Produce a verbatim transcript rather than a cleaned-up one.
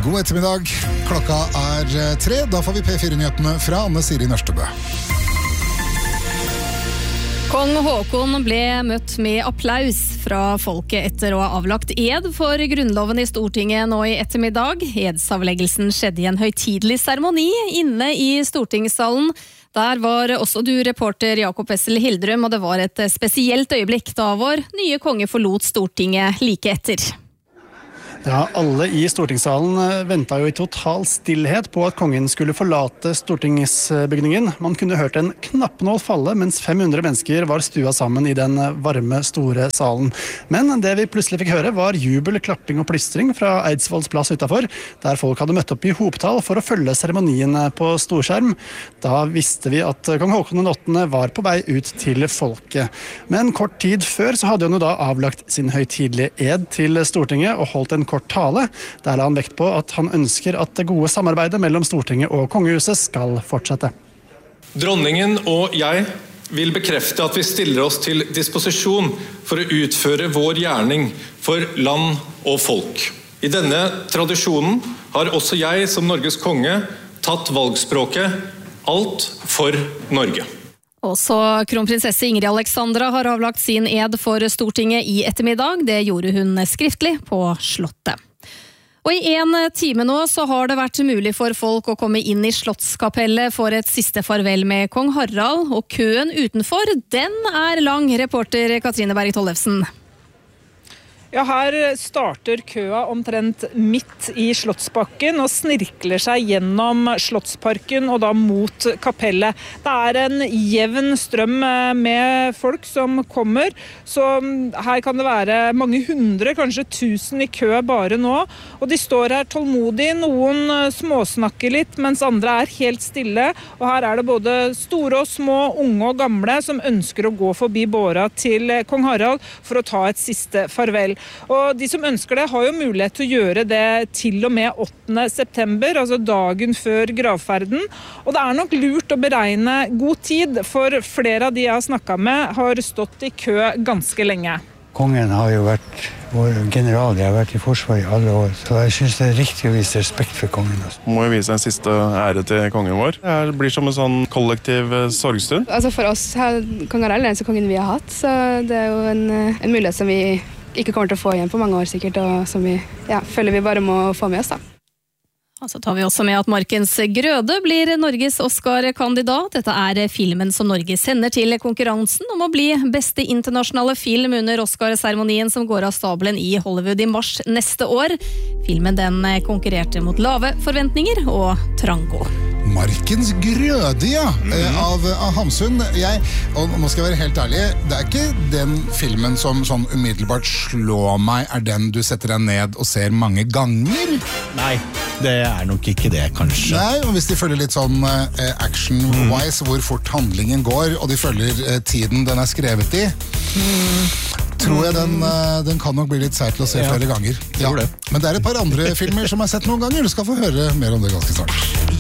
God ettermiddag. Klokka er tre. Da får vi P fire-nyhetene fra Anne Siri Nørstebø. Kong Håkon ble møtt med applaus fra folket etter å ha avlagt ed for grunnloven i Stortinget nå i ettermiddag. Edsavleggelsen skjedde i en høytidelig seremoni inne i stortingssalen. Der var også du reporter Jakob Essel Hildrum, og det var et spesielt øyeblikk da vår nye konge forlot Stortinget like etter. Ja, alle i stortingssalen ventet jo i total stillhet på at kongen skulle forlate stortingsbygningen. Man kunne hørt en knappnål falle mens fem hundre mennesker var stua sammen i den varme, store salen. Men det vi plutselig fikk høre var jubel, klapping og plystring fra Eidsvolls plass utenfor, der folk hadde møtt opp i hopetall for å følge seremonien på storskjerm. Da visste vi at kong Håkon den åttende var på vei ut til folket. Men kort tid før så hadde han jo da avlagt sin høytidelige ed til Stortinget og holdt en kort tale, der la han vekt på at han ønsker at det gode samarbeidet mellom Stortinget og kongehuset skal fortsette. Dronningen og jeg vil bekrefte at vi stiller oss til disposisjon for å utføre vår gjerning for land og folk. I denne tradisjonen har også jeg som Norges konge tatt valgspråket alt for Norge. Også kronprinsesse Ingrid Alexandra har avlagt sin ed for Stortinget i ettermiddag. Det gjorde hun skriftlig på slottet. Og i en time nå så har det vært mulig for folk å komme inn i Slottskapellet for et siste farvel med kong Harald, og køen utenfor, den er lang, reporter Katrine Berg Tollefsen. Ja, her starter køa omtrent midt i Slottsbakken og snirkler seg gjennom Slottsparken og da mot kapellet. Det er en jevn strøm med folk som kommer, så her kan det være mange hundre, kanskje tusen i kø bare nå. Og de står her tålmodig, noen småsnakker litt, mens andre er helt stille. Og her er det både store og små, unge og gamle som ønsker å gå forbi båra til kong Harald for å ta et siste farvel. Og de som ønsker det har jo mulighet til å gjøre det til og med åttende september, altså dagen før gravferden. Og det er nok lurt å beregne god tid, for flere av de jeg har snakket med har stått i kø ganske lenge. Kongen har jo vært vår general, jeg har vært i forsvaret i alle år, så jeg synes det er riktig å vise respekt for kongen. Må jo vise en siste ære til kongen vår. Det blir som en sånn kollektiv sorgstund. Altså for oss har kong Harald den eneste kongen vi har hatt, så det er jo en, en mulighet som vi ikke kommer til å få igjen på mange år sikkert, og som vi ja, føler vi bare må få med oss da. Og så tar vi også med at Markens Grøde blir Norges Oscar-kandidat. Dette er filmen som Norge sender til konkurransen om å bli beste internasjonale film under Oscar-seremonien som går av stabelen i Hollywood i mars neste år. Filmen den konkurrerte mot lave forventninger og Trango. Markens Grøde, ja, mm. av, av Hamsun. Jeg, og nå skal jeg være helt ærlig, det er ikke den filmen som sånn umiddelbart slår meg, er den du setter deg ned og ser mange ganger. Nei, det er nok ikke det, kanskje. Nei, og hvis de følger litt sånn eh, action-wise, mm. hvor fort handlingen går, og de følger eh, tiden den er skrevet i, mm. tror jeg den, eh, den kan nok bli litt sær til å se ja. flere ganger. Ja. Men det er et par andre filmer som jeg har sett noen ganger. Du skal få høre mer om det ganske snart.